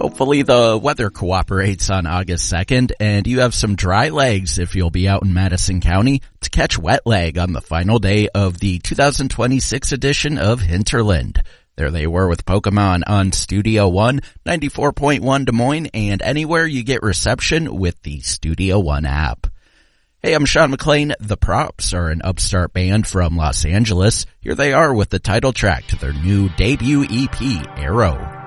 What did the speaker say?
Hopefully the weather cooperates on August 2nd, and you have some dry legs if you'll be out in Madison County to catch wet leg on the final day of the 2026 edition of Hinterland. There they were with Pokemon on Studio One, 94.1 Des Moines, and anywhere you get reception with the Studio One app. Hey, I'm Sean McLean. The Props are an upstart band from Los Angeles. Here they are with the title track to their new debut EP, Arrow.